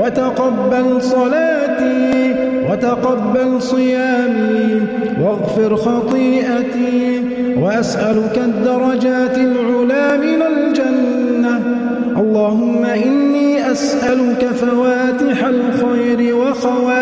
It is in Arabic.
وتقبل صلاتي وتقبل صيامي واغفر خطيئتي، وأسألك الدرجات العلى من الجنة. اللهم إني أسألك فواتح الخير وخواتمه